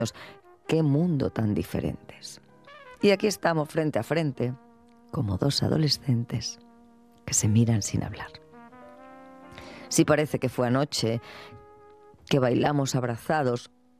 Qué mundo tan diferentes. Y aquí estamos frente a frente, como dos adolescentes que se miran sin hablar. Sí parece que fue anoche, que bailamos abrazados,